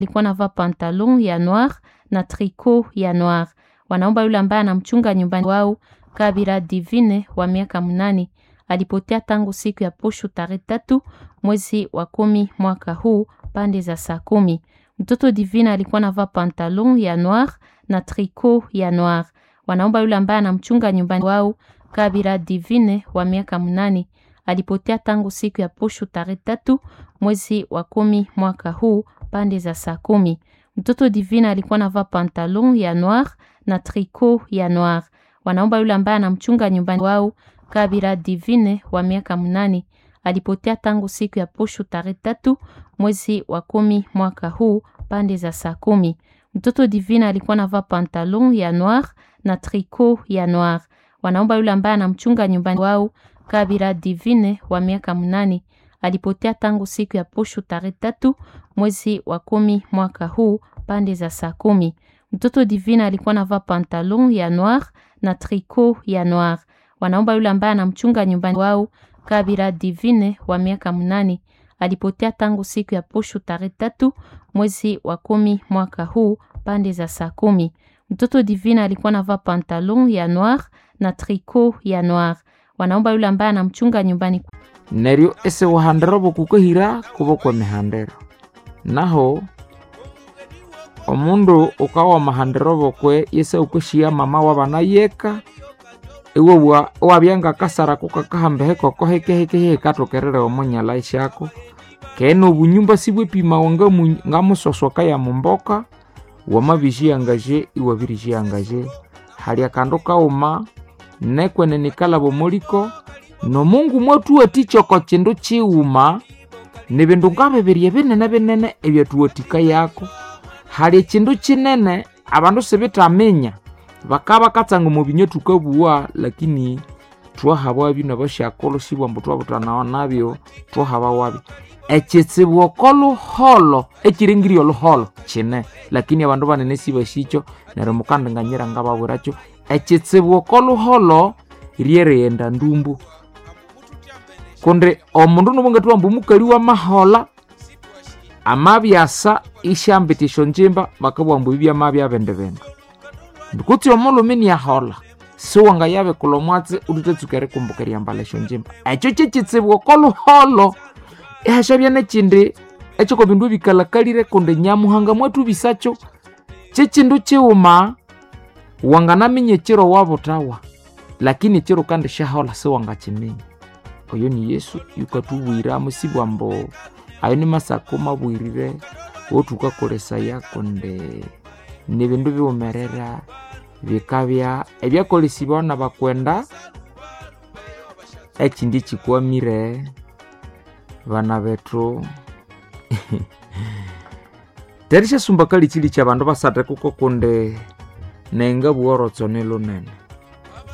alikuwa anavaa pantalon ya noir na tricot ya noir. Wanaomba yule ambaye anamchunga nyumbani wao Kabira Divine wa miaka 8 alipotea tangu siku ya posho tarehe 3 mwezi wa 10 mwaka huu pande za saa 10. Mtoto Divine alikuwa anavaa pantalon ya noir na tricot ya noir. Wanaomba yule ambaye anamchunga nyumbani wao Kabira Divine wa miaka 8 alipotea tangu siku ya posho tarehe 3 mwezi wa 10 mwaka huu pande za saa 10. Mtoto Divine alikuwa anavaa pantalon ya noir na tricot ya noir. Wanaomba yule ambaye anamchunga nyumbani wao Kabira Divine wa miaka 8 alipotea tangu siku ya posho tarehe 3 mwezi wa 10 mwaka huu pande za saa 10. Mtoto Divine alikuwa anavaa pantalon ya noir na tricot ya noir. Wanaomba yule ambaye anamchunga nyumbani wao Kabira Divine wa miaka 8 alipotea tangu siku ya posho tarehe 3 mwezi wa 10 mwaka huu pande za saa 10. Mtoto Divine alikuwa anavaa pantalon ya noir na tricot ya noir. Wanaomba yule ambaye anamchunga nyumbani wao Kabira Divine wa miaka 8 alipotea tangu siku ya posho tarehe 3 mwezi wa 10 mwaka huu pande za saa 10. Mtoto Divine alikuwa anavaa pantalon ya noir na tricot ya noir. Wanaomba yule ambaye anamchunga nyumbani neryo ese wahandero kukuhira kubo kwa mihandero naho omundu ukawa mahandero bokwe yese ukushia mama wabana yeka ewo wabyanga kasara kukakahambe koko heke katokerere omunyala ishako keno bunyumba sibwe pima wanga ngamusosoka ya mumboka wamabishi angaje iwabirishi angaje hali akandoka uma nekwene nikala bomuliko no Mungu mwetu atichoko chindu chiuma nebindu ngabeberie binene ebyatuotika yako hali chindu chinene abandu sebitamenya bakaba katanga mu binyetu kabuwa lakini twahabwa bino bashakolo sibwa mbutwa butana nabyo twahabwa wabi echitsibwo kolo holo echiringiri holo chine lakini abandu banene sibashicho nero mukanda nganyira ngababuracho echitsibwo kolo holo riyerenda ndumbu konde omundu nubungatwa mbumukali wa mahola amabyasa ishambitisho njimba bakabwambu bibya mabya bende ndukuti omulumini ya hola siwanga yabe kolomwatse udutsukere kumbukeria mbalesho njimba echo chitsibwo kolo holo ehashabya nekindi echo ko bindu bikalakalire konde nyamuhanga mwetu bisacho chindu chiuma wangana minye chiro wabotawa lakini chiro kandi shahola siwanga chimenya oyo ni Yesu yukatubwira musibwa mbo ayo ni masako mabwirire otuka kolesa yakonde ni bindu biumerera bikabya ebyakolesibwa na bakwenda ekindi chikwamire bana betu terisha sumbakali chili cha bandu basate kuko konde nenga buorotso nelo nene